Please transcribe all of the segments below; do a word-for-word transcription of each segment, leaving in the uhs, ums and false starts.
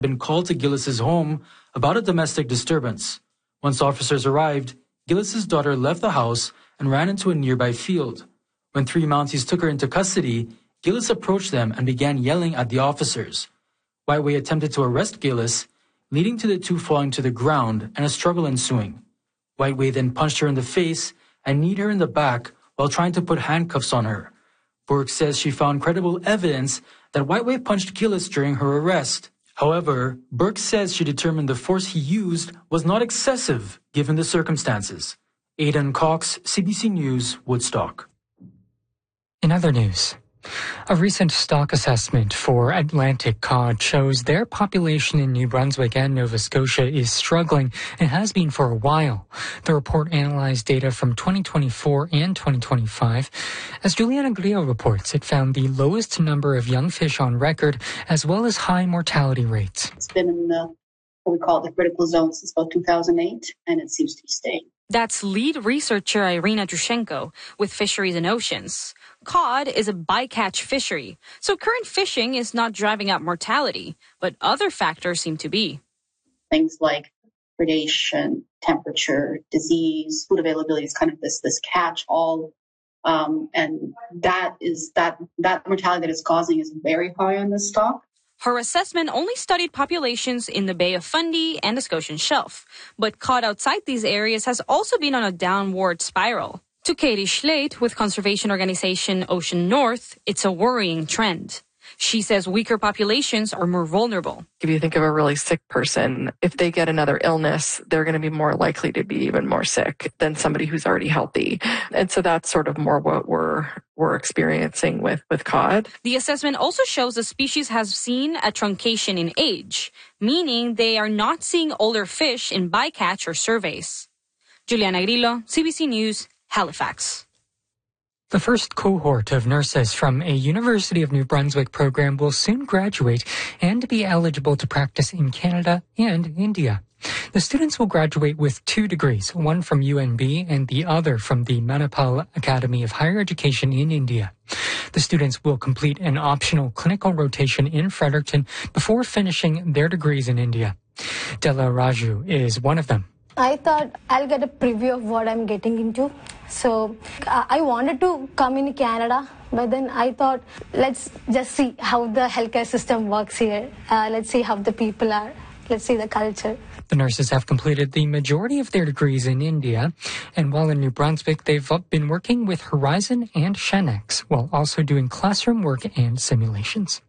been called to Gillis's home about a domestic disturbance. Once officers arrived, Gillis's daughter left the house and ran into a nearby field. When three Mounties took her into custody, Gillis approached them and began yelling at the officers. Whiteway attempted to arrest Gillis, leading to the two falling to the ground and a struggle ensuing. Whiteway then punched her in the face and kneed her in the back while trying to put handcuffs on her. Burke says she found credible evidence that Whiteway punched Gillis during her arrest. However, Burke says she determined the force he used was not excessive given the circumstances. Aidan Cox, C B C News, Woodstock. In other news, a recent stock assessment for Atlantic cod shows their population in New Brunswick and Nova Scotia is struggling and has been for a while. The report analyzed data from twenty twenty-four and twenty twenty-five. As Juliana Grillo reports, it found the lowest number of young fish on record, as well as high mortality rates. It's been in the, what we call the critical zone since about two thousand eight, and it seems to be staying. That's lead researcher Irina Drushenko with Fisheries and Oceans. Cod is a bycatch fishery, so current fishing is not driving up mortality, but other factors seem to be. Things like predation, temperature, disease, food availability is kind of this this catch-all, um, and that is that that mortality that it's causing is very high on this stock. Her assessment only studied populations in the Bay of Fundy and the Scotian Shelf, but cod outside these areas has also been on a downward spiral. To Katie Schleit with conservation organization Ocean North, it's a worrying trend. She says weaker populations are more vulnerable. If you think of a really sick person, if they get another illness, they're going to be more likely to be even more sick than somebody who's already healthy. And so that's sort of more what we're we're experiencing with, with cod. The assessment also shows the species has seen a truncation in age, meaning they are not seeing older fish in bycatch or surveys. Juliana Grillo, C B C News, Halifax. The first cohort of nurses from a University of New Brunswick program will soon graduate and be eligible to practice in Canada and India. The students will graduate with two degrees, one from U N B and the other from the Manipal Academy of Higher Education in India. The students will complete an optional clinical rotation in Fredericton before finishing their degrees in India. Della Raju is one of them. I thought I'll get a preview of what I'm getting into. So uh, I wanted to come in Canada, but then I thought, let's just see how the healthcare system works here. Uh, let's see how the people are. Let's see the culture. The nurses have completed the majority of their degrees in India, and while in New Brunswick, they've been working with Horizon and Shenex, while also doing classroom work and simulations.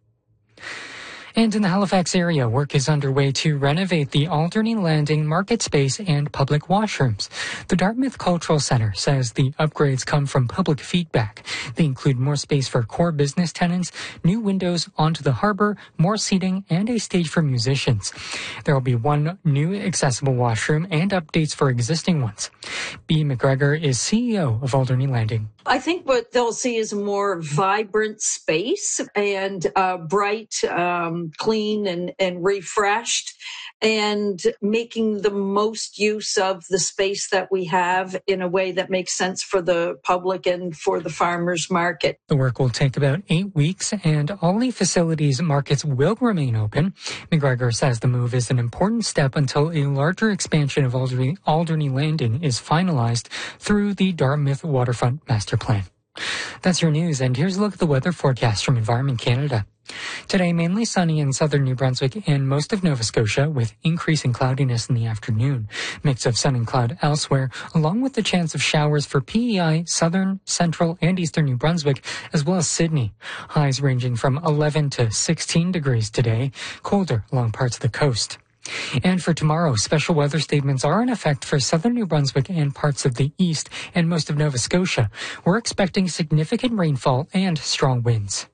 And in the Halifax area, work is underway to renovate the Alderney Landing market space and public washrooms. The Dartmouth Cultural Centre says the upgrades come from public feedback. They include more space for core business tenants, new windows onto the harbour, more seating, and a stage for musicians. There will be one new accessible washroom and updates for existing ones. B. McGregor is C E O of Alderney Landing. I think what they'll see is a more vibrant space and uh, bright, um, clean and, and refreshed, and making the most use of the space that we have in a way that makes sense for the public and for the farmers market. The work will take about eight weeks, and all the facilities markets will remain open. McGregor says the move is an important step until a larger expansion of Alderney, Alderney Landing is finalized through the Dartmouth Waterfront Master Plan. That's your news, and here's a look at the weather forecast from Environment Canada. Today, mainly sunny in southern New Brunswick and most of Nova Scotia, with increasing cloudiness in the afternoon. Mix of sun and cloud elsewhere, along with the chance of showers for P E I, southern, central, and eastern New Brunswick, as well as Sydney. Highs ranging from eleven to sixteen degrees today, colder along parts of the coast. And for tomorrow, special weather statements are in effect for southern New Brunswick and parts of the east and most of Nova Scotia. We're expecting significant rainfall and strong winds.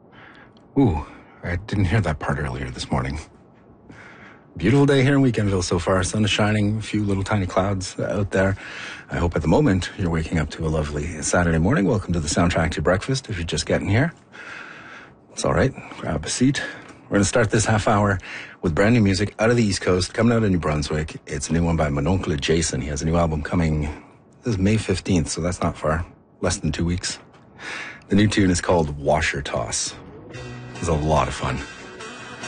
Ooh, I didn't hear that part earlier this morning. Beautiful day here in Weekendville so far. Sun is shining, a few little tiny clouds out there. I hope at the moment you're waking up to a lovely Saturday morning. Welcome to the Soundtrack to Your Breakfast if you're just getting here. It's all right. Grab a seat. We're going to start this half hour with brand new music out of the East Coast, coming out of New Brunswick. It's a new one by Mononcle Jason. He has a new album coming, this is May fifteenth, so that's not far, less than two weeks. The new tune is called Washer Toss. It's a lot of fun.